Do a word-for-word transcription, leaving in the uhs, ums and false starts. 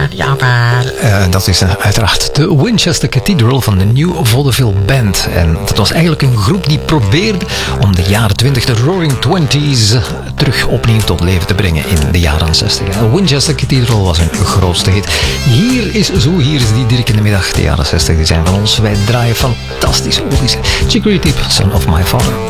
jawel. Uh, dat is uh, uiteraard de Winchester Cathedral van de New Vaudeville Band. En dat was eigenlijk een groep die probeerde om de jaren twintig, de Roaring Twenties, terug opnieuw tot leven te brengen in de jaren zestig. De Winchester Cathedral was hun grootste hit. Hier is zo, hier is die direct in de middag. De jaren zestig die zijn van ons. Wij draaien fantastische oldies. Chicory Tip, Son of My Father.